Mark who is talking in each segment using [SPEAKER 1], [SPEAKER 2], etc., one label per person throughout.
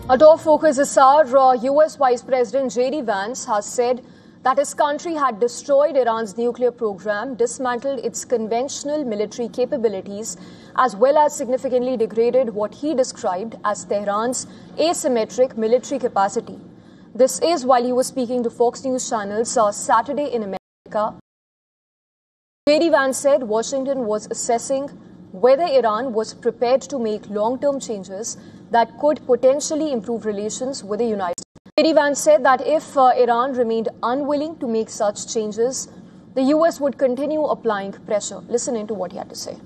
[SPEAKER 1] A top focus this hour, US Vice President J.D. Vance has said that his country had destroyed Iran's nuclear program, dismantled its conventional military capabilities, as well as significantly degraded what he described as Tehran's asymmetric military capacity. This is while he was speaking to Fox News channels Saturday in America. J.D. Vance said Washington was assessing whether Iran was prepared to make long-term changes that could potentially improve relations with the United States. J.D. Vance said that if Iran remained unwilling to make such changes, the U.S. would continue applying pressure. Listen into what he had to say.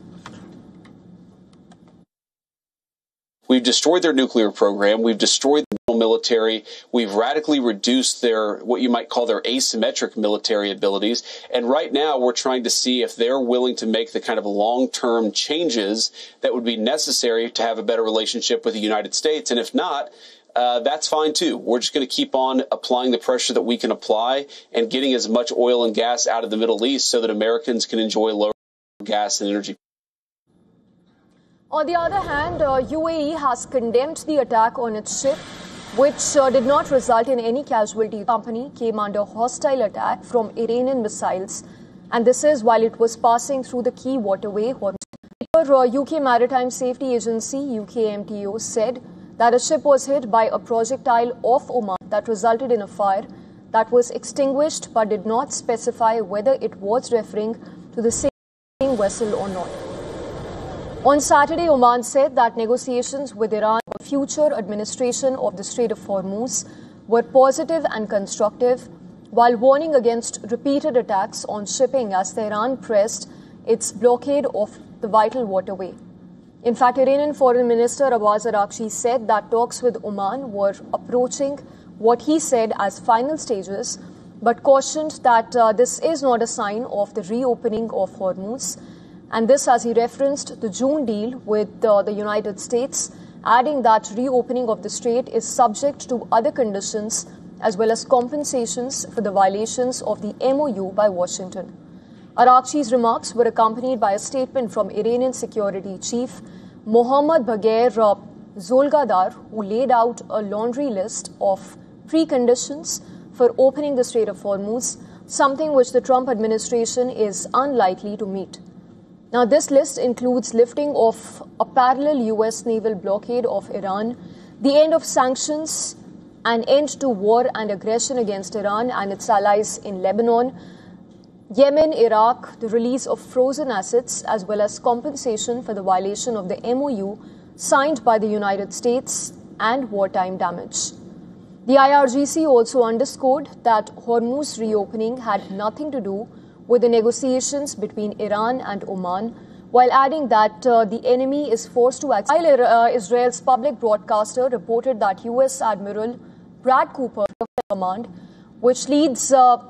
[SPEAKER 2] We've destroyed their nuclear program. We've destroyed the military. We've radically reduced their, what you might call their asymmetric military abilities. And right now we're trying to see if they're willing to make the kind of long-term changes that would be necessary to have a better relationship with the United States. And if not, that's fine too. We're just going to keep on applying the pressure that we can apply and getting as much oil and gas out of the Middle East so that Americans can enjoy lower gas and energy.
[SPEAKER 1] On the other hand, UAE has condemned the attack on its ship, which did not result in any casualty. The company came under hostile attack from Iranian missiles, and this is while it was passing through the key waterway. UK Maritime Safety Agency, UKMTO, said that a ship was hit by a projectile off Oman that resulted in a fire that was extinguished but did not specify whether it was referring to the same vessel or not. On Saturday, Oman said that negotiations with Iran for future administration of the Strait of Hormuz were positive and constructive, while warning against repeated attacks on shipping as Tehran pressed its blockade of the vital waterway. In fact, Iranian Foreign Minister Abbas Araghchi said that talks with Oman were approaching what he said as final stages, but cautioned that this is not a sign of the reopening of Hormuz. And this as he referenced the June deal with the United States, adding that reopening of the strait is subject to other conditions as well as compensations for the violations of the MOU by Washington. Araghchi's remarks were accompanied by a statement from Iranian Security Chief Mohammad Bagher Zolgadar, who laid out a laundry list of preconditions for opening the Strait of Hormuz, something which the Trump administration is unlikely to meet. Now, this list includes lifting of a parallel U.S. naval blockade of Iran, the end of sanctions, an end to war and aggression against Iran and its allies in Lebanon, Yemen, Iraq, the release of frozen assets, as well as compensation for the violation of the MOU signed by the United States and wartime damage. The IRGC also underscored that Hormuz reopening had nothing to do with the negotiations between Iran and Oman, while adding that the enemy is forced to act. While Israel's public broadcaster reported that U.S. Admiral Brad Cooper of the command, which leads the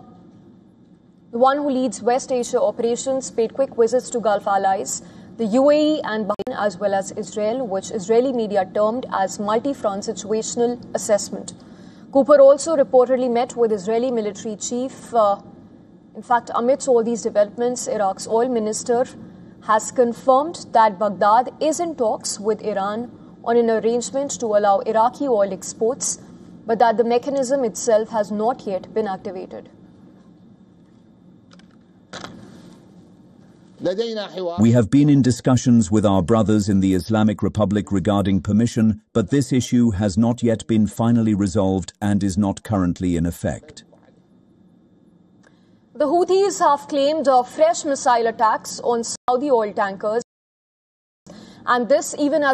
[SPEAKER 1] one who leads West Asia operations, paid quick visits to Gulf allies, the UAE and Bahrain, as well as Israel, which Israeli media termed as multi-front situational assessment. Cooper also reportedly met with Israeli military chief. In fact, amidst all these developments, Iraq's oil minister has confirmed that Baghdad is in talks with Iran on an arrangement to allow Iraqi oil exports, but that the mechanism itself has not yet been activated.
[SPEAKER 3] We have been in discussions with our brothers in the Islamic Republic regarding permission, but this issue has not yet been finally resolved and is not currently in effect.
[SPEAKER 1] The Houthis have claimed fresh missile attacks on Saudi oil tankers, and this even as